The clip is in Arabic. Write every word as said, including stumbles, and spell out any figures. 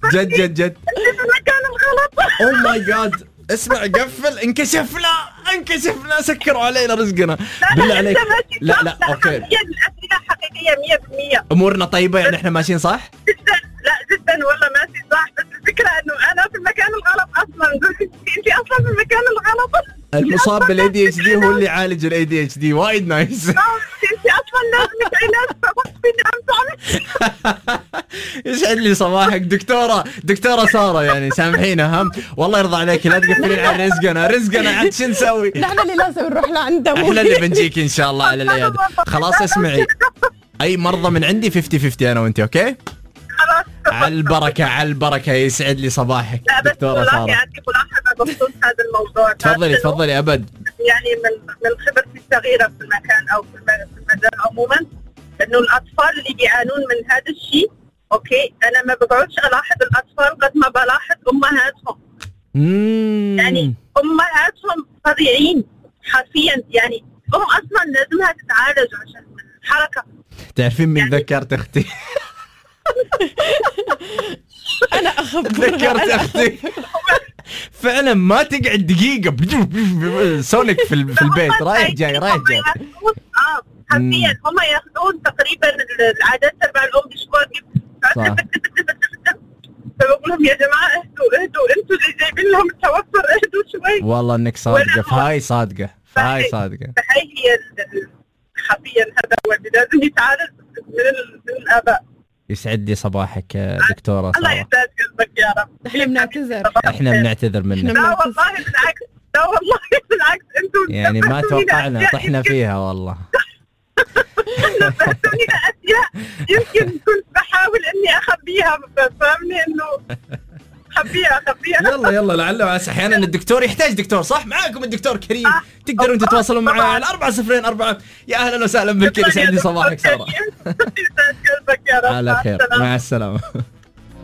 جد جد جد انت في المكان الغلط. اوه ماي جاد. اسمع قفل، انكشفنا انكشفنا، سكروا علينا رزقنا بالله عليك. لا لا اوكي، هي الاسئله حقيقيه مية بالمية. امورنا طيبه يعني احنا ماشيين صح؟ جدا، لا جدا والله ماشي صح، بس الفكره انه انا في المكان الغلط اصلا. انت اصلا في المكان الغلط. المصاب بالاي دي اتش دي هو اللي يعالج الاي دي اتش دي. وايد نايس. انت اصلا لازم علاج، فوقفني امس. يسعد لي صباحك دكتوره دكتوره ساره، يعني سامحينا هم، والله يرضى عليك لا تقفلين على رزقنا رزقنا عاد شو نسوي؟ نحن اللي لازم نروح لعنده، احنا اللي بنجيك ان شاء الله على العياده. خلاص اسمعي، اي مرضى من عندي خمسين خمسين انا وانت. اوكي خلاص على البركه على البركه. يسعد لي صباحك دكتوره ساره. عندي ملاحظه بخصوص هذا الموضوع. تفضلي تفضلي ابد. يعني من من خبرتي الصغيره في المكان او في المجال عموما، انه الاطفال اللي بيعانون من هذا الشيء، اوكي انا ما بقعدش الاحظ الاطفال قد ما بلاحظ امهاتهم. امم يعني امهاتهم فظيعين حرفيا، يعني ام اصلا لازمها تتعالج عشان الحركه. تعرفين من يعني ذكرت اختي؟ انا اخبرها. ذكرت اختي فعلا ما تقعد دقيقه سونيك في في البيت رايح جاي رايح جاي. اه حرفيا هم ياخذون تقريبا العادات تبع الام بشوي. صح. فبقول لهم يا جماعه اهدوا اهدوا، انتوا اللي جايبين لهم التوتر، اهدوا شوي. والله انك صادقه، فهاي صادقه فهاي صادقه. فهي هي حرفيا هذا هو اللي لازم يتعالج من الاباء. يسعد لي صباحك دكتوره الله ساره. يسعد قلبك يا رب. احنا بنعتذر احنا بنعتذر منك. لا والله بالعكس، لا والله بالعكس، انتم يعني ما توقعنا طحنا فيها والله. نبهتوني لاشياء يمكن كنت بحاول اني اخبيها، فاهمني انه خبيها خبيها. يلا يلا لعله وعسى احيانا الدكتور يحتاج دكتور. صح معاكم الدكتور كريم. آه. تقدرون تتواصلون معاه على أربعة صفرين أربعة. يا اهلا وسهلا بك. يسعد لي صباحك ساره. يسعد قلبك يا رب. على خير مع السلامه.